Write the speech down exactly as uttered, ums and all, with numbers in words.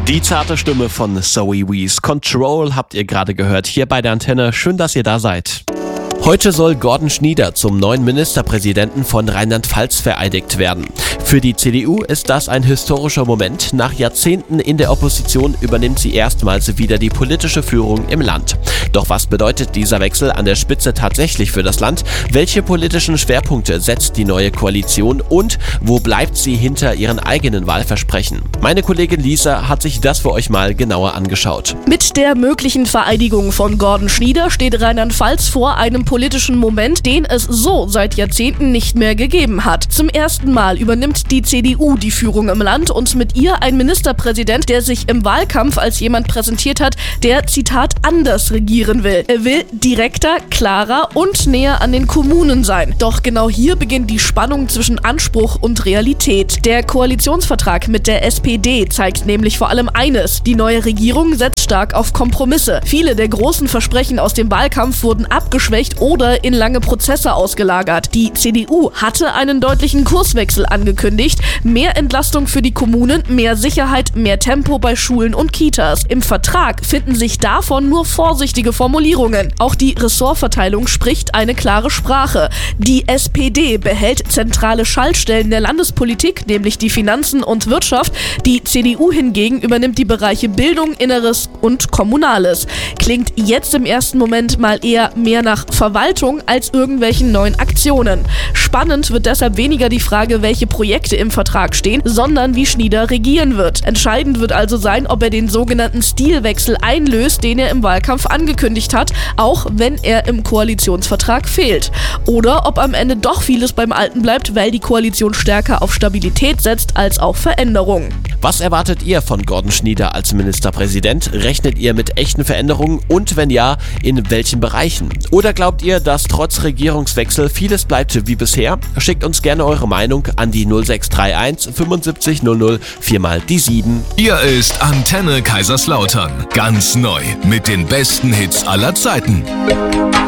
Die zarte Stimme von Zoe Wees. Control habt ihr gerade gehört hier bei der Antenne. Schön, dass ihr da seid. Heute soll Gordon Schnieder zum neuen Ministerpräsidenten von Rheinland-Pfalz vereidigt werden. Für die C D U ist das ein historischer Moment. Nach Jahrzehnten in der Opposition übernimmt sie erstmals wieder die politische Führung im Land. Doch was bedeutet dieser Wechsel an der Spitze tatsächlich für das Land? Welche politischen Schwerpunkte setzt die neue Koalition und wo bleibt sie hinter ihren eigenen Wahlversprechen? Meine Kollegin Lisa hat sich das für euch mal genauer angeschaut. Mit der möglichen Vereidigung von Gordon Schnieder steht Rheinland-Pfalz vor einem politischen Moment, den es so seit Jahrzehnten nicht mehr gegeben hat. Zum ersten Mal übernimmt die C D U die Führung im Land und mit ihr ein Ministerpräsident, der sich im Wahlkampf als jemand präsentiert hat, der, Zitat, anders regieren will. Er will direkter, klarer und näher an den Kommunen sein. Doch genau hier beginnt die Spannung zwischen Anspruch und Realität. Der Koalitionsvertrag mit der S P D zeigt nämlich vor allem eines: Die neue Regierung setzt stark auf Kompromisse. Viele der großen Versprechen aus dem Wahlkampf wurden abgeschwächt oder in lange Prozesse ausgelagert. Die C D U hatte einen deutlichen Kurswechsel angekündigt. Mehr Entlastung für die Kommunen, mehr Sicherheit, mehr Tempo bei Schulen und Kitas. Im Vertrag finden sich davon nur vorsichtige Formulierungen. Auch die Ressortverteilung spricht eine klare Sprache. Die S P D behält zentrale Schaltstellen der Landespolitik, nämlich die Finanzen und Wirtschaft. Die C D U hingegen übernimmt die Bereiche Bildung, Inneres und Kommunales. Klingt jetzt im ersten Moment mal eher mehr nach Verwaltung als irgendwelchen neuen Aktionen. Spannend wird deshalb weniger die Frage, welche Projekte im Vertrag stehen, sondern wie Schnieder regieren wird. Entscheidend wird also sein, ob er den sogenannten Stilwechsel einlöst, den er im Wahlkampf angekündigt hat, auch wenn er im Koalitionsvertrag fehlt. Oder ob am Ende doch vieles beim Alten bleibt, weil die Koalition stärker auf Stabilität setzt als auf Veränderung. Was erwartet ihr von Gordon Schnieder als Ministerpräsident? Rechnet ihr mit echten Veränderungen und wenn ja, in welchen Bereichen? Oder glaubt ihr, dass trotz Regierungswechsel vieles bleibt wie bisher? Schickt uns gerne eure Meinung an die null sechs drei eins fünfundsiebzig null null vier mal die sieben. Hier ist Antenne Kaiserslautern. Ganz neu mit den besten Hits aller Zeiten.